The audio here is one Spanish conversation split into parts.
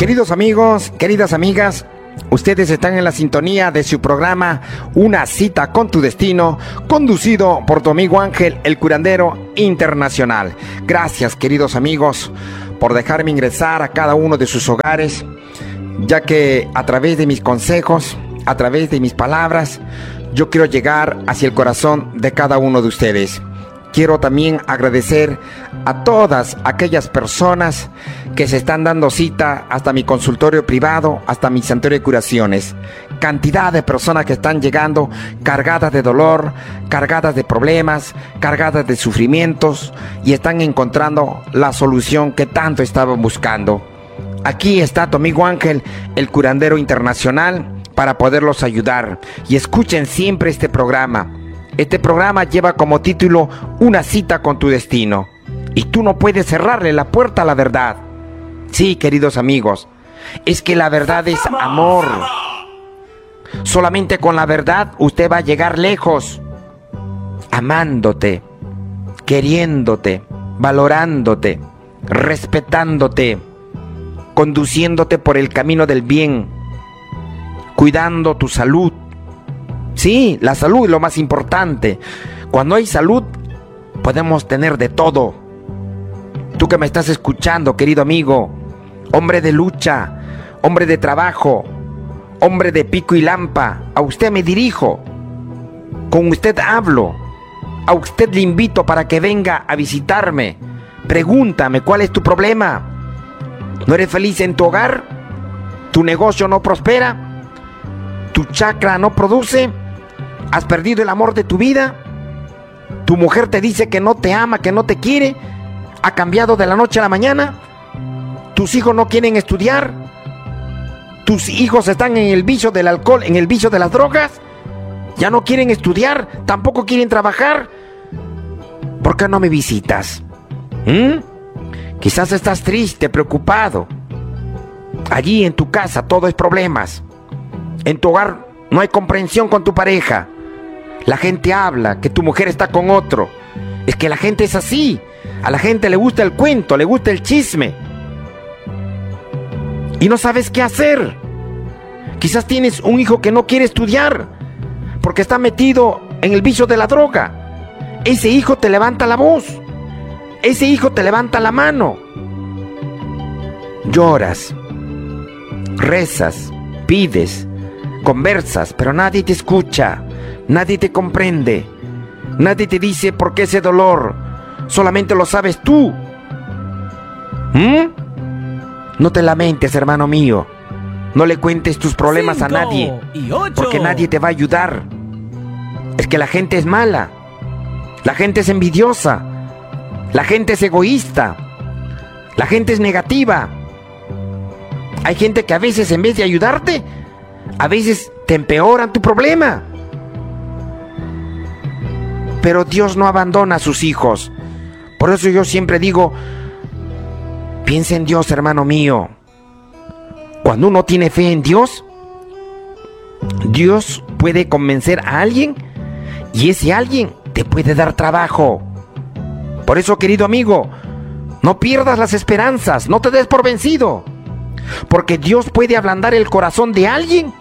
Queridos amigos, queridas amigas, ustedes están en la sintonía de su programa Una cita con tu destino, conducido por tu amigo Ángel, el curandero internacional. Gracias, queridos amigos, por dejarme ingresar a cada uno de sus hogares, ya que a través de mis consejos, a través de mis palabras, yo quiero llegar hacia el corazón de cada uno de ustedes. Quiero también agradecer a todas aquellas personas que se están dando cita hasta mi consultorio privado, hasta mi santuario de curaciones. Cantidad de personas que están llegando cargadas de dolor, cargadas de problemas, cargadas de sufrimientos y están encontrando la solución que tanto estaban buscando. Aquí está tu amigo Ángel, el curandero internacional, para poderlos ayudar. Y escuchen siempre este programa. Este programa lleva como título Una cita con tu destino. Y tú no puedes cerrarle la puerta a la verdad. Sí, queridos amigos, es que la verdad es amor. Solamente con la verdad usted va a llegar lejos. Amándote, queriéndote, valorándote, respetándote, conduciéndote por el camino del bien, cuidando tu salud. Sí, la salud es lo más importante. Cuando hay salud, podemos tener de todo. Tú que me estás escuchando, querido amigo, hombre de lucha, hombre de trabajo, hombre de pico y lampa, a usted me dirijo, con usted hablo, a usted le invito para que venga a visitarme. Pregúntame, ¿cuál es tu problema? ¿No eres feliz en tu hogar? ¿Tu negocio no prospera? ¿Tu chakra no produce? ¿Has perdido el amor de tu vida? ¿Tu mujer te dice que no te ama, que no te quiere? ¿Ha cambiado de la noche a la mañana? ¿Tus hijos no quieren estudiar? ¿Tus hijos están en el vicio del alcohol, en el vicio de las drogas? ¿Ya no quieren estudiar? ¿Tampoco quieren trabajar? ¿Por qué no me visitas? Quizás estás triste, preocupado. Allí en tu casa todo es problemas. En tu hogar no hay comprensión con tu pareja. La gente habla que tu mujer está con otro. Es que la gente es así. A la gente le gusta el cuento, le gusta el chisme. Y no sabes qué hacer. Quizás tienes un hijo que no quiere estudiar porque está metido en el vicio de la droga. Ese hijo te levanta la voz. Ese hijo te levanta la mano. Lloras, rezas, pides, conversas, pero nadie te escucha. Nadie te comprende. Nadie te dice por qué ese dolor. Solamente lo sabes tú. No te lamentes, hermano mío. No le cuentes tus problemas a nadie, porque nadie te va a ayudar. Es que la gente es mala. La gente es envidiosa. La gente es egoísta. La gente es negativa. Hay gente que a veces, en vez de ayudarte, a veces te empeoran tu problema. Pero Dios no abandona a sus hijos. Por eso yo siempre digo, piensa en Dios, hermano mío. Cuando uno tiene fe en Dios, Dios puede convencer a alguien y ese alguien te puede dar trabajo. Por eso, querido amigo, no pierdas las esperanzas, no te des por vencido. Porque Dios puede ablandar el corazón de alguien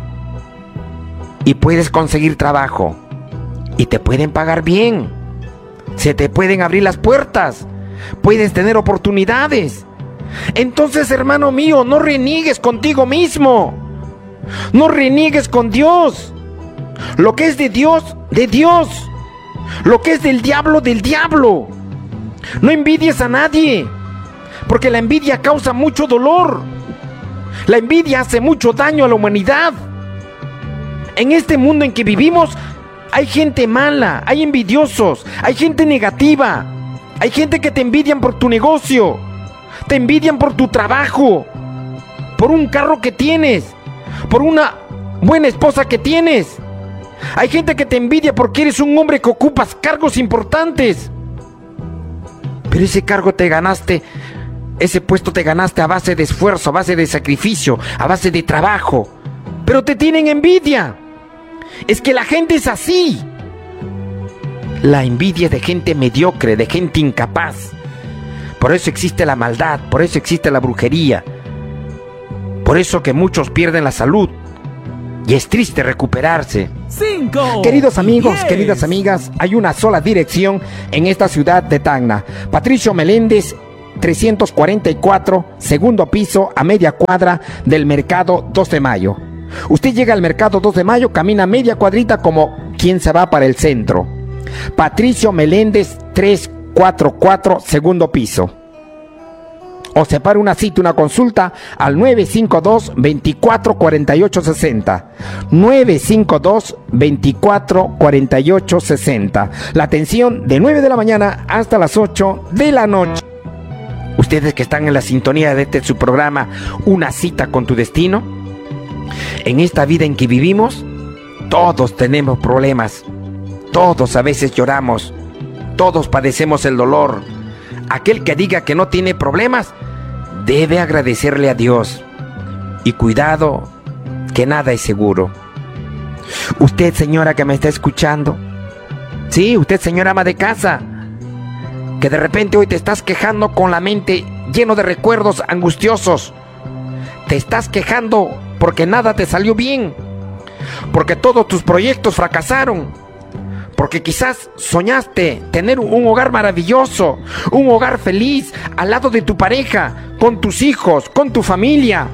y puedes conseguir trabajo. Y te pueden pagar bien. Se te pueden abrir las puertas. Puedes tener oportunidades. Entonces, hermano mío, no reniegues contigo mismo. No reniegues con Dios. Lo que es de Dios, de Dios. Lo que es del diablo, del diablo. No envidies a nadie, porque la envidia causa mucho dolor. La envidia hace mucho daño a la humanidad. En este mundo en que vivimos, hay gente mala, hay envidiosos, hay gente negativa, hay gente que te envidian por tu negocio, te envidian por tu trabajo, por un carro que tienes, por una buena esposa que tienes. Hay gente que te envidia porque eres un hombre que ocupas cargos importantes. Pero ese cargo te ganaste, ese puesto te ganaste a base de esfuerzo, a base de sacrificio, a base de trabajo. Pero te tienen envidia. Es que la gente es así. La envidia es de gente mediocre, de gente incapaz. Por eso existe la maldad, por eso existe la brujería. Por eso que muchos pierden la salud y es triste recuperarse. 5. Queridos amigos, queridas amigas, hay una sola dirección en esta ciudad de Tacna. Patricio Meléndez, 344, segundo piso, a media cuadra del Mercado 2 de Mayo. Usted llega al Mercado 2 de Mayo, camina media cuadrita como quien se va para el centro. Patricio Meléndez, 344, segundo piso. O separa una cita, una consulta al 952-244860. 952-244860. La atención de 9 de la mañana hasta las 8 de la noche. Ustedes que están en la sintonía de su programa, Una cita con tu destino. En esta vida en que vivimos, todos tenemos problemas. Todos a veces lloramos. Todos padecemos el dolor. Aquel que diga que no tiene problemas debe agradecerle a Dios. Y cuidado, que nada es seguro. Usted, señora que me está escuchando, sí, usted, señora ama de casa, que de repente hoy te estás quejando con la mente lleno de recuerdos angustiosos. Te estás quejando porque nada te salió bien, porque todos tus proyectos fracasaron, porque quizás soñaste tener un hogar maravilloso, un hogar feliz al lado de tu pareja, con tus hijos, con tu familia.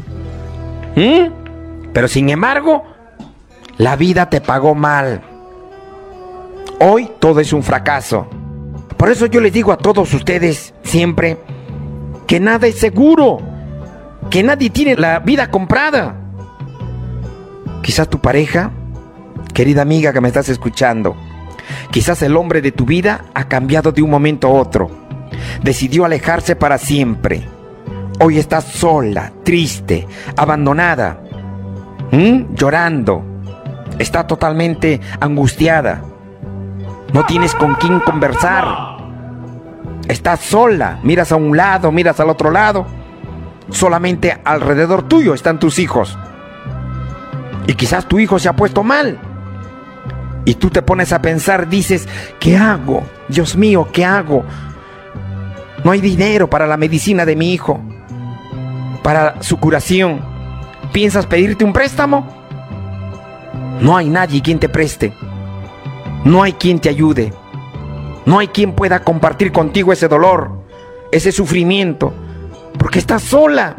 Pero sin embargo, la vida te pagó mal. Hoy todo es un fracaso. Por eso yo les digo a todos ustedes siempre que nada es seguro, que nadie tiene la vida comprada. Quizás tu pareja, querida amiga que me estás escuchando, quizás el hombre de tu vida ha cambiado de un momento a otro. Decidió alejarse para siempre. Hoy estás sola, triste, abandonada, llorando. Está totalmente angustiada. No tienes con quién conversar. Estás sola. Miras a un lado, miras al otro lado. Solamente alrededor tuyo están tus hijos. Y quizás tu hijo se ha puesto mal. Y tú te pones a pensar, dices, ¿qué hago? Dios mío, ¿qué hago? No hay dinero para la medicina de mi hijo, para su curación. ¿Piensas pedirte un préstamo? No hay nadie quien te preste. No hay quien te ayude. No hay quien pueda compartir contigo ese dolor, ese sufrimiento, porque estás sola.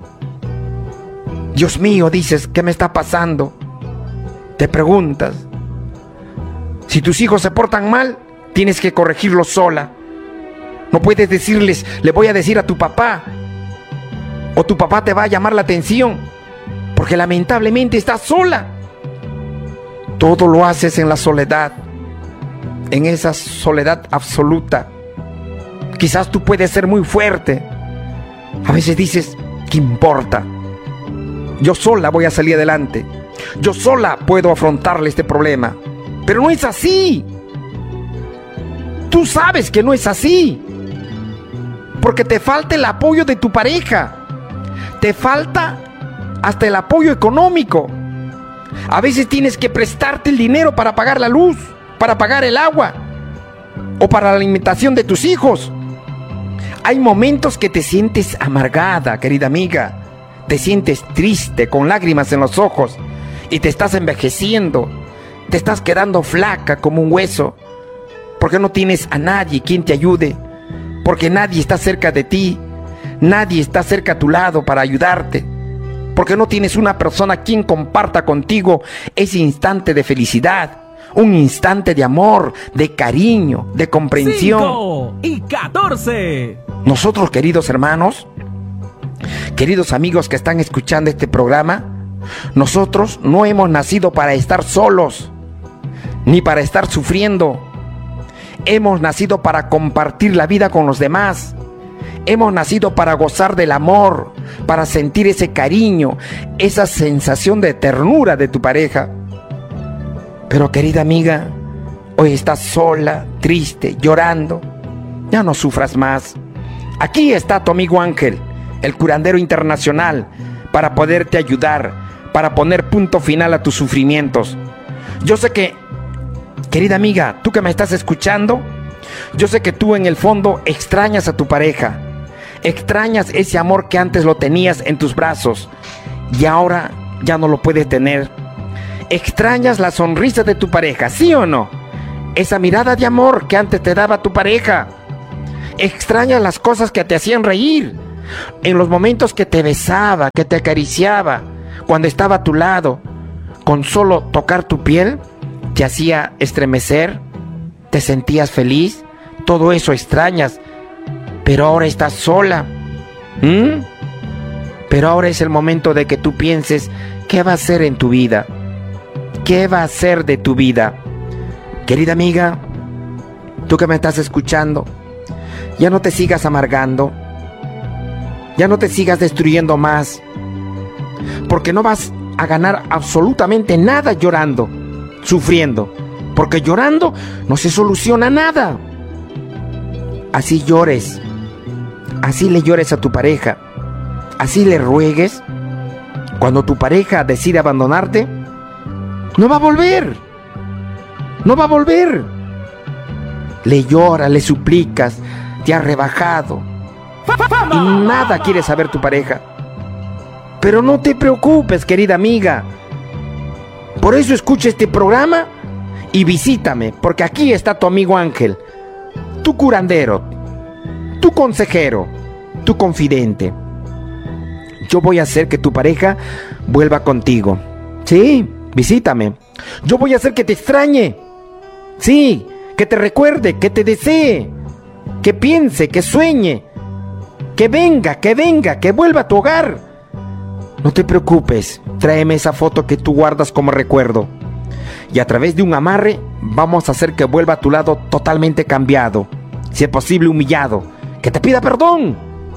Dios mío, dices, ¿qué me está pasando? Te preguntas. Si tus hijos se portan mal, tienes que corregirlos sola. No puedes decirles, le voy a decir a tu papá, o tu papá te va a llamar la atención, porque lamentablemente estás sola. Todo lo haces en la soledad, en esa soledad absoluta. Quizás tú puedes ser muy fuerte. A veces dices, ¿qué importa? Yo sola voy a salir adelante. Yo sola puedo afrontarle este problema. Pero no es así. Tú sabes que no es así. Porque te falta el apoyo de tu pareja. Te falta hasta el apoyo económico. A veces tienes que prestarte el dinero para pagar la luz, para pagar el agua o para la alimentación de tus hijos. Hay momentos que te sientes amargada, querida amiga. Te sientes triste, con lágrimas en los ojos, y te estás envejeciendo. Te estás quedando flaca como un hueso, porque no tienes a nadie quien te ayude, porque nadie está cerca de ti, nadie está cerca a tu lado para ayudarte, porque no tienes una persona quien comparta contigo ese instante de felicidad, un instante de amor, de cariño, de comprensión. 5 y 14. Nosotros, queridos hermanos, queridos amigos que están escuchando este programa, nosotros no hemos nacido para estar solos, ni para estar sufriendo. Hemos nacido para compartir la vida con los demás. Hemos nacido para gozar del amor, para sentir ese cariño, esa sensación de ternura de tu pareja. Pero, querida amiga, hoy estás sola, triste, llorando. Ya no sufras más. Aquí está tu amigo Ángel, el curandero internacional, para poderte ayudar, para poner punto final a tus sufrimientos. Yo sé que, querida amiga, tú que me estás escuchando, yo sé que tú en el fondo extrañas a tu pareja, Extrañas ese amor que antes lo tenías en tus brazos y ahora ya no lo puedes tener. Extrañas la sonrisa de tu pareja, ¿sí o no? Esa mirada de amor que antes te daba tu pareja. Extrañas las cosas que te hacían reír, en los momentos que te besaba, que te acariciaba, cuando estaba a tu lado. Con solo tocar tu piel te hacía estremecer, te sentías feliz. Todo eso extrañas, pero ahora estás sola. Pero ahora es el momento de que tú pienses qué va a ser en tu vida. ¿Qué va a ser de tu vida? Querida amiga, tú que me estás escuchando, ya no te sigas amargando, ya no te sigas destruyendo más, porque no vas a ganar absolutamente nada llorando, sufriendo, porque llorando no se soluciona nada. Así llores, así le llores a tu pareja, así le ruegues, cuando tu pareja decide abandonarte, no va a volver, no va a volver. Le lloras, le suplicas, te ha rebajado y nada quiere saber tu pareja. Pero no te preocupes, querida amiga. Por eso escucha este programa y visítame, porque aquí está tu amigo Ángel, tu curandero, tu consejero, tu confidente. Yo voy a hacer que tu pareja vuelva contigo. Sí, visítame. Yo voy a hacer que te extrañe. Sí, que te recuerde, que te desee, que piense, que sueñe, que venga, que vuelva a tu hogar. No te preocupes, tráeme esa foto que tú guardas como recuerdo. Y a través de un amarre vamos a hacer que vuelva a tu lado totalmente cambiado, si es posible humillado, que te pida perdón.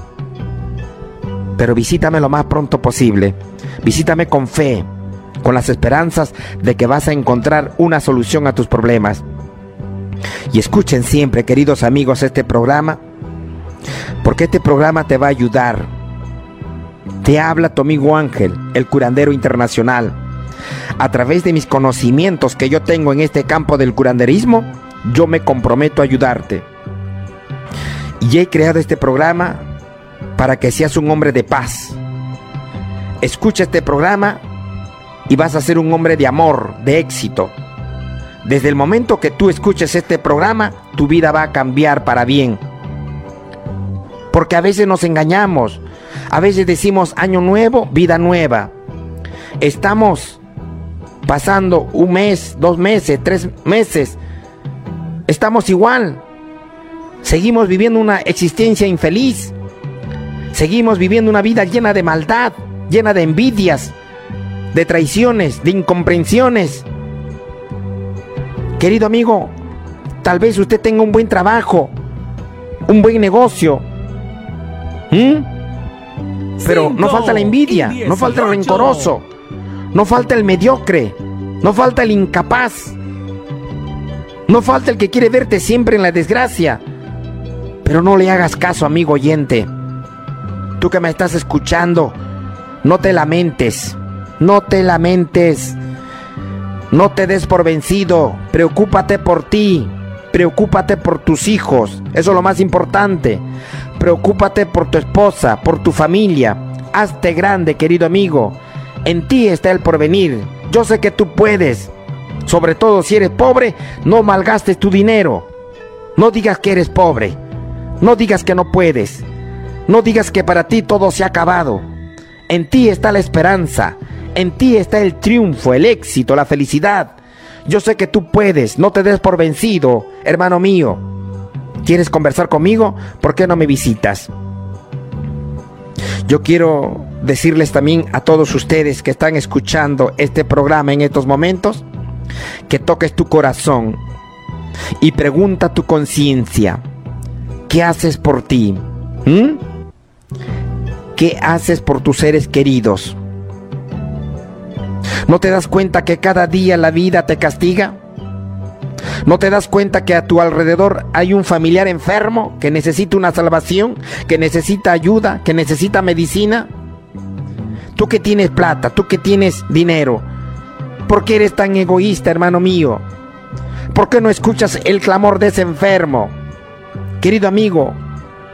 Pero visítame lo más pronto posible. Visítame con fe, con las esperanzas de que vas a encontrar una solución a tus problemas. Y escuchen siempre, queridos amigos, este programa, porque este programa te va a ayudar. Te habla tu amigo Ángel, el curandero internacional. A través de mis conocimientos que yo tengo en este campo del curanderismo, yo me comprometo a ayudarte. Y he creado este programa para que seas un hombre de paz. Escucha este programa y vas a ser un hombre de amor, de éxito. Desde el momento que tú escuches este programa, tu vida va a cambiar para bien. Porque a veces nos engañamos. A veces decimos año nuevo, vida nueva. Estamos pasando un mes, 2 meses, 3 meses. Estamos igual. Seguimos viviendo una existencia infeliz. Seguimos viviendo una vida llena de maldad, llena de envidias, de traiciones, de incomprensiones. Querido amigo, tal vez usted tenga un buen trabajo, un buen negocio. Pero no falta la envidia, no falta el rencoroso, no falta el mediocre, no falta el incapaz, no falta el que quiere verte siempre en la desgracia. Pero no le hagas caso, amigo oyente. Tú que me estás escuchando, no te lamentes, no te lamentes, no te des por vencido. Preocúpate por ti, preocúpate por tus hijos, eso es lo más importante. Preocúpate por tu esposa, por tu familia. Hazte grande, querido amigo. En ti está el porvenir. Yo sé que tú puedes. Sobre todo si eres pobre, no malgastes tu dinero. No digas que eres pobre. No digas que no puedes. No digas que para ti todo se ha acabado. En ti está la esperanza. En ti está el triunfo, el éxito, la felicidad. Yo sé que tú puedes. No te des por vencido, hermano mío. ¿Quieres conversar conmigo? ¿Por qué no me visitas? Yo quiero decirles también a todos ustedes que están escuchando este programa en estos momentos, que toques tu corazón y pregunta a tu conciencia, ¿qué haces por ti? ¿Qué haces por tus seres queridos? ¿No te das cuenta que cada día la vida te castiga? ¿No te das cuenta que a tu alrededor hay un familiar enfermo que necesita una salvación, que necesita ayuda, que necesita medicina? Tú que tienes plata, tú que tienes dinero, ¿por qué eres tan egoísta, hermano mío? ¿Por qué no escuchas el clamor de ese enfermo? Querido amigo,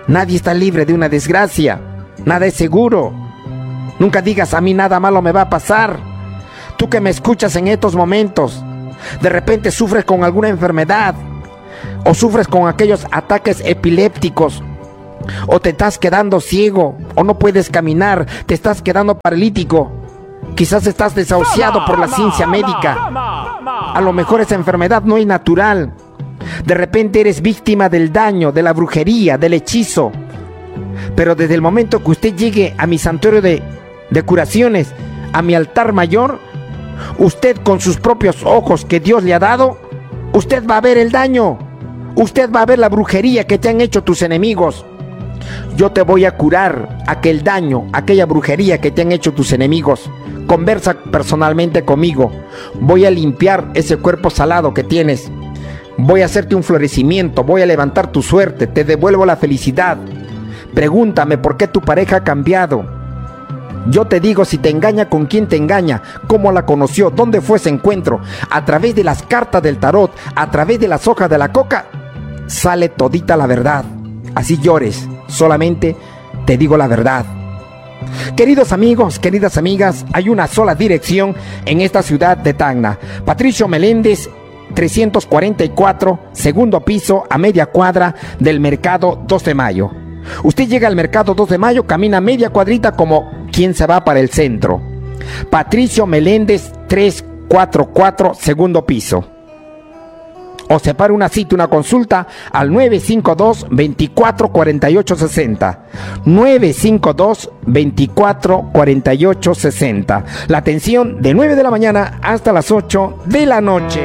Nadie está libre de una desgracia. Nada es seguro. Nunca digas a mí nada malo me va a pasar. Tú que me escuchas en estos momentos, de repente sufres con alguna enfermedad, o sufres con aquellos ataques epilépticos, o te estás quedando ciego, o no puedes caminar, te estás quedando paralítico. Quizás estás desahuciado por la ciencia médica. A lo mejor esa enfermedad no es natural. De repente eres víctima del daño, de la brujería, del hechizo. Pero desde el momento que usted llegue a mi santuario de curaciones, a mi altar mayor, usted con sus propios ojos que Dios le ha dado, usted va a ver el daño. Usted va a ver la brujería que te han hecho tus enemigos. Yo te voy a curar aquel daño, aquella brujería que te han hecho tus enemigos. Conversa personalmente conmigo. Voy a limpiar ese cuerpo salado que tienes. Voy a hacerte un florecimiento, voy a levantar tu suerte, te devuelvo la felicidad. Pregúntame por qué tu pareja ha cambiado. Yo te digo si te engaña, con quién te engaña, cómo la conoció, dónde fue ese encuentro. A través de las cartas del tarot, a través de las hojas de la coca, sale todita la verdad. Así llores, solamente te digo la verdad. Queridos amigos, queridas amigas, hay una sola dirección en esta ciudad de Tacna. Patricio Meléndez, 344, segundo piso, a media cuadra del Mercado 2 de Mayo. Usted llega al Mercado 2 de Mayo, camina media cuadrita como quien se va para el centro. Patricio Meléndez, 344, segundo piso. O separa una cita, una consulta al 952-244860. 952-244860. La atención de 9 de la mañana hasta las 8 de la noche.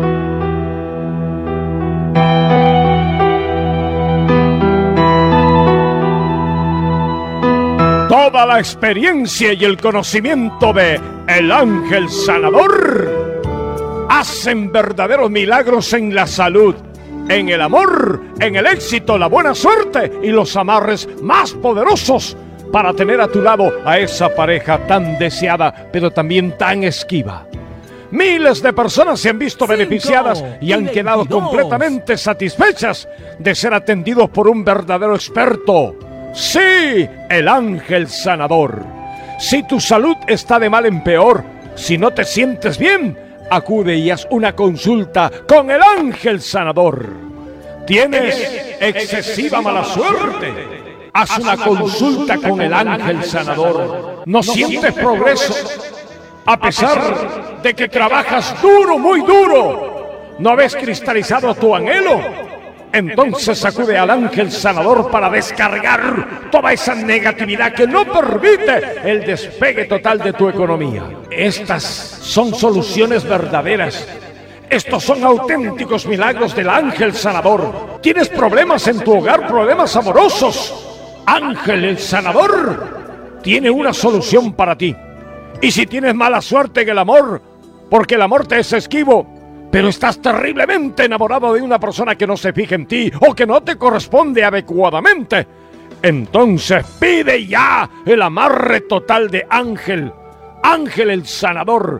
Toda la experiencia y el conocimiento de el ángel sanador hacen verdaderos milagros en la salud, en el amor, en el éxito, la buena suerte y los amarres más poderosos para tener a tu lado a esa pareja tan deseada, pero también tan esquiva. Miles de personas se han visto beneficiadas y han quedado completamente satisfechas de ser atendidos por un verdadero experto. Sí, el ángel sanador. Si tu salud está de mal en peor, si no te sientes bien, acude y haz una consulta con el ángel sanador. ¿Tienes excesiva mala suerte? Haz una consulta con el ángel sanador. ¿No sientes progreso? A pesar de que trabajas duro, muy duro, ¿no ves cristalizado tu anhelo? Entonces acude al ángel sanador para descargar toda esa negatividad que no permite el despegue total de tu economía. Estas son soluciones verdaderas. Estos son auténticos milagros del ángel sanador. ¿Tienes problemas en tu hogar, problemas amorosos? Ángel el sanador tiene una solución para ti. Y si tienes mala suerte en el amor, porque el amor te es esquivo, pero estás terriblemente enamorado de una persona que no se fija en ti o que no te corresponde adecuadamente, entonces pide ya el amarre total de Ángel. Ángel el sanador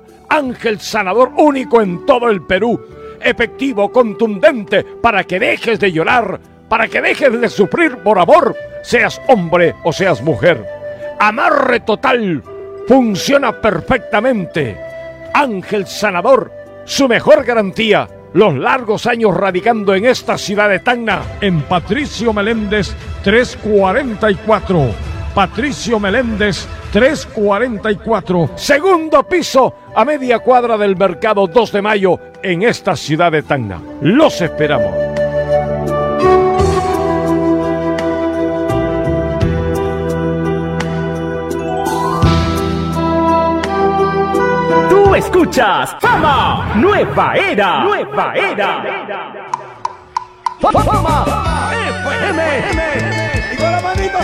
único en todo el Perú, efectivo, contundente, para que dejes de llorar, para que dejes de sufrir por amor, seas hombre o seas mujer. Amarre total, funciona perfectamente. Ángel sanador, su mejor garantía, los largos años radicando en esta ciudad de Tacna. En Patricio Meléndez 344. Patricio Meléndez 344. Segundo piso, a media cuadra del Mercado 2 de Mayo, en esta ciudad de Tacna. Los esperamos. Escuchas Fama Nueva Era. Nueva Era. Fama FM. Y con la manito